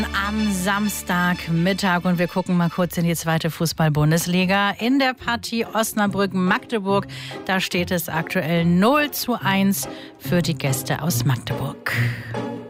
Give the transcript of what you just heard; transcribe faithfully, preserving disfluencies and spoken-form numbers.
Am Samstagmittag und wir gucken mal kurz in die zweite Fußball-Bundesliga. In der Partie Osnabrück-Magdeburg, da steht es aktuell null zu eins für die Gäste aus Magdeburg.